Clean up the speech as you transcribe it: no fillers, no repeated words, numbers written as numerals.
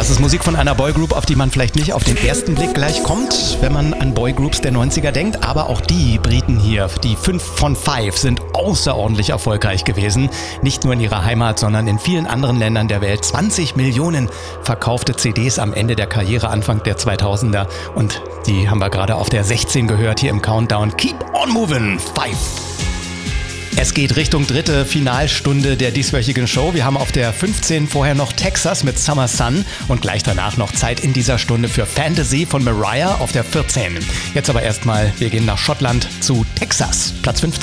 Das ist Musik von einer Boygroup, auf die man vielleicht nicht auf den ersten Blick gleich kommt, wenn man an Boygroups der 90er denkt. Aber auch die Briten hier, die 5 von 5, sind außerordentlich erfolgreich gewesen. Nicht nur in ihrer Heimat, sondern in vielen anderen Ländern der Welt. 20 Millionen verkaufte CDs am Ende der Karriere, Anfang der 2000er. Und die haben wir gerade auf der 16 gehört hier im Countdown. Keep on moving, 5. Es geht Richtung dritte Finalstunde der dieswöchigen Show. Wir haben auf der 15 vorher noch Texas mit Summer Sun und gleich danach noch Zeit in dieser Stunde für Fantasy von Mariah auf der 14. Jetzt aber erstmal, wir gehen nach Schottland zu Texas, Platz 15.